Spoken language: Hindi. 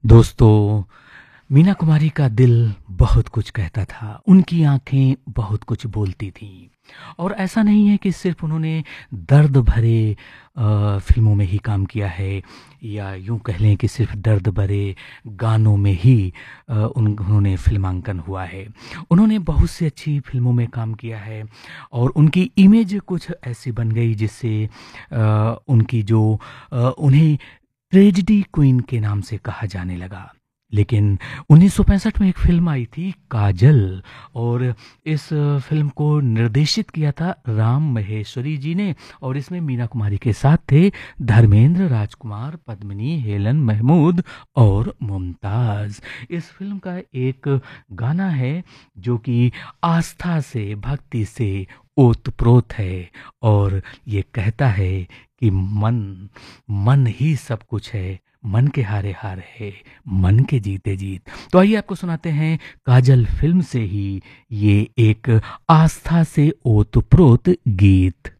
दोस्तों, मीना कुमारी का दिल बहुत कुछ कहता था, उनकी आँखें बहुत कुछ बोलती थीं और ऐसा नहीं है कि सिर्फ़ उन्होंने दर्द भरे फ़िल्मों में ही काम किया है या यूँ कह लें कि सिर्फ़ दर्द भरे गानों में ही उन्होंने फ़िल्मांकन हुआ है। उन्होंने बहुत सी अच्छी फ़िल्मों में काम किया है और उनकी इमेज कुछ ऐसी बन गई जिससे उनकी जो उन्हें ट्रेजेडी क्वीन के नाम से कहा जाने लगा। लेकिन 1965 में एक फ़िल्म आई थी काजल और इस फ़िल्म को निर्देशित किया था राम महेश्वरी जी ने और इसमें मीना कुमारी के साथ थे धर्मेंद्र, राजकुमार, पद्मिनी, हेलन महमूद और मुमताज़। इस फ़िल्म का एक गाना है जो कि आस्था से, भक्ति से ओतप्रोत है और ये कहता है कि मन ही सब कुछ है, मन के हारे हार है, मन के जीते जीत। तो आइए आपको सुनाते हैं काजल फिल्म से ही ये एक आस्था से ओतप्रोत गीत।